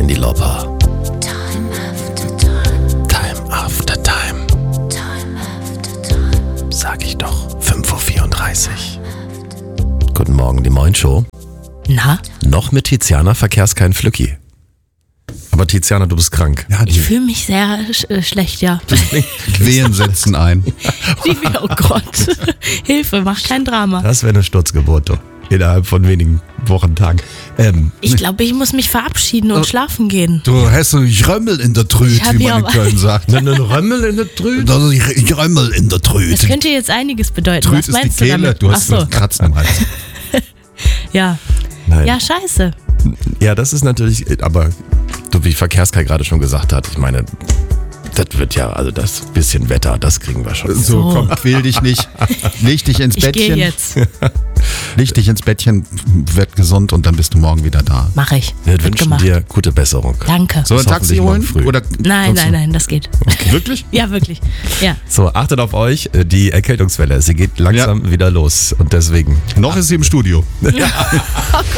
Cyndi Lauper. Time after time. Time after time. Time after time. Sag ich doch. 5:34 Uhr. Guten Morgen, die Moin-Show. Na? Noch mit Tiziana, Verkehrskein Flücki. Aber Tiziana, du bist krank. Ja, Ich fühle mich sehr schlecht, ja. Wehen setzen ein. Oh Gott. Hilfe, mach kein Drama. Das wäre eine Sturzgeburt, du. Innerhalb von wenigen Wochen, Tagen. Ich glaube, ich muss mich verabschieden und schlafen gehen. Du hast so Römmel in der Trüte, Ich hab wie ja man in aber- Köln sagt. Einen Römmel in der Trüte? Das ist Römmel in der Das Trüte. könnte jetzt einiges bedeuten. Trüte Was ist die meinst du Kehle, damit? du hast Ach so, das Kratzen im Hals. ja. Nein. Ja, scheiße. Ja, das ist natürlich, aber so wie Verkehrskai gerade schon gesagt hat, ich meine, das wird ja, also das bisschen Wetter, das kriegen wir schon. So, komm, quäl dich nicht. Leg dich ins Ich gehe Bettchen. jetzt. Leg dich ins Bettchen, werd gesund und dann bist du morgen wieder da. Mach ich. Wir Wird wünschen gemacht. dir gute Besserung. Danke. So, ein Bis Taxi hoffentlich morgen holen? früh. Oder Nein, das geht. Wirklich? Ja, wirklich. Ja. So, achtet auf euch, die Erkältungswelle, sie geht langsam wieder los und deswegen Noch ist sie im Studio.